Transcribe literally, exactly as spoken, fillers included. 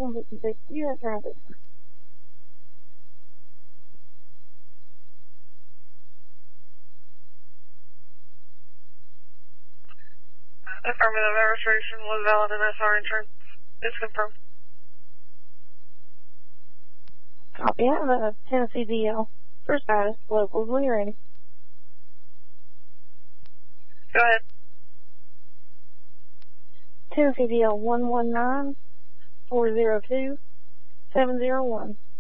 one fifty-six, U S Rapid. Affirmative, registration was valid and S R insurance is confirmed. Copy. I have a Tennessee D L. For status, locals, when you're ready. Go ahead. Tennessee D L one one nine, four zero two, seven zero one.